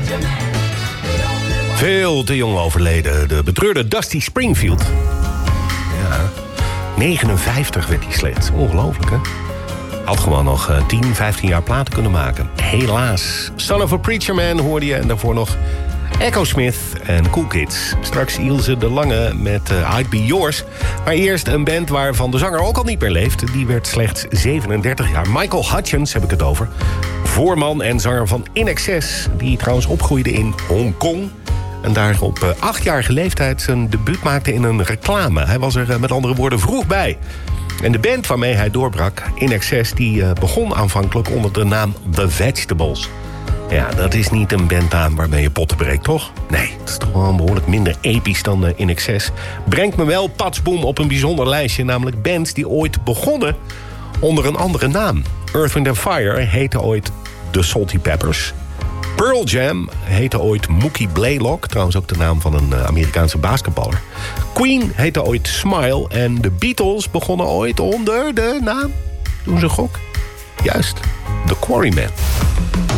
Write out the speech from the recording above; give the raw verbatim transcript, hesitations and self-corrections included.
Veel te jong overleden. De betreurde Dusty Springfield. Ja, negenenvijftig werd hij slechts. Ongelooflijk, hè? Had gewoon nog tien, vijftien jaar platen kunnen maken. Helaas. Son of a Preacher Man hoorde je. En daarvoor nog Echo Smith en Cool Kids. Straks Ilse de Lange met uh, I'd Be Yours. Maar eerst een band waarvan de zanger ook al niet meer leeft. Die werd slechts zevenendertig jaar. Michael Hutchence heb ik het over. Voorman en zanger van In Excess. Die trouwens opgroeide in Hongkong. En daar op uh, achtjarige leeftijd zijn debuut maakte in een reclame. Hij was er uh, met andere woorden vroeg bij. En de band waarmee hij doorbrak, In Excess, die uh, begon aanvankelijk onder de naam The Vegetables. Ja, dat is niet een bandnaam waarmee je potten breekt, toch? Nee, het is toch wel behoorlijk minder episch dan uh, In Excess. Brengt me wel patsboom op een bijzonder lijstje. Namelijk bands die ooit begonnen onder een andere naam. Earth, Wind and Fire heette ooit The Salty Peppers. Pearl Jam heette ooit Mookie Blaylock. Trouwens ook de naam van een Amerikaanse basketballer. Queen heette ooit Smile. En de Beatles begonnen ooit onder de naam... Doen ze gok? Juist, The Quarrymen.